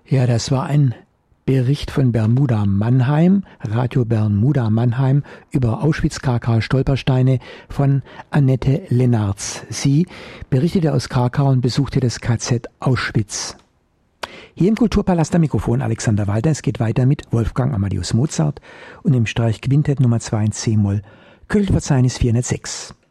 Ja, das war ein Bericht von Bermuda Mannheim, Radio Bermuda Mannheim, über Auschwitz-Krakau-Stolpersteine von Annette Lennartz. Sie berichtete aus Krakau und besuchte das KZ Auschwitz. Hier im Kulturpalast am Mikrofon Alexander Walter. Es geht weiter mit Wolfgang Amadeus Mozart und dem Streichquintett Nummer 2 in C-Moll, Köchelverzeichnis 406.